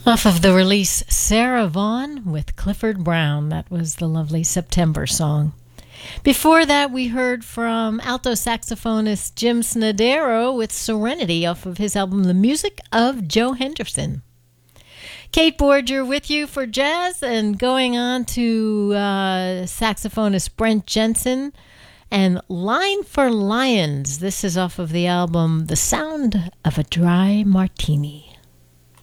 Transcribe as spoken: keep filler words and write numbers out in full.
Off of the release Sarah Vaughan with Clifford Brown. That was the lovely September song. Before that, we heard from alto saxophonist Jim Snodero with Serenity off of his album The Music of Joe Henderson. Kate Borger with you for jazz, and going on to uh, saxophonist Brent Jensen and Line for Lions. This is off of the album The Sound of a Dry Martini.